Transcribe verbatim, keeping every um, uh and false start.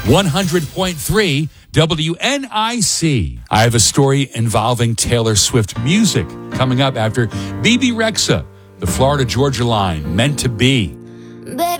one hundred point three W N I C. I have a story involving Taylor Swift music coming up after B B Rexa, the Florida Georgia Line, Meant to Be. Baby,